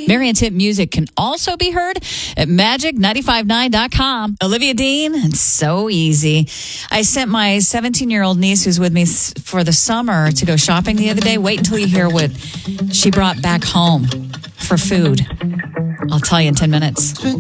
Marian Tip music can also be heard at magic959.com. Olivia Dean, it's so easy. I sent my 17-year-old niece who's with me for the summer to go shopping the other day. Wait until you hear what she brought back home for food. I'll tell you in 10 minutes.